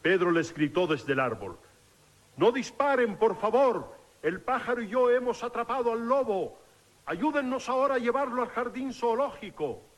Pedro les gritó desde el árbol: «No disparen, por favor. El pájaro y yo hemos atrapado al lobo. Ayúdennos ahora a llevarlo al jardín zoológico».